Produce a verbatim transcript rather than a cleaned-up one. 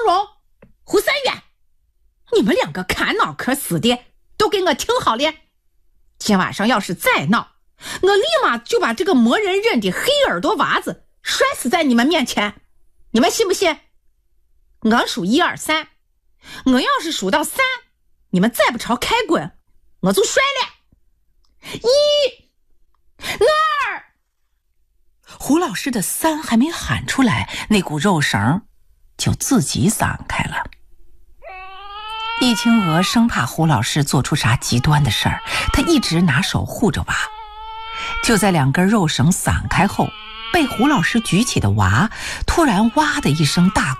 荣、胡三元，你们两个看脑壳死的，都给我听好了！今晚上要是再闹，我立马就把这个没人认的黑耳朵娃子摔死在你们面前，你们信不信？我数一二三，我要是数到三，你们再不朝开滚，我就摔了。一、二。 胡老师的三还没喊出来，那股肉绳就自己散开了。易清娥生怕胡老师做出啥极端的事儿，她一直拿手护着娃。就在两根肉绳散开后，被胡老师举起的娃突然哇的一声大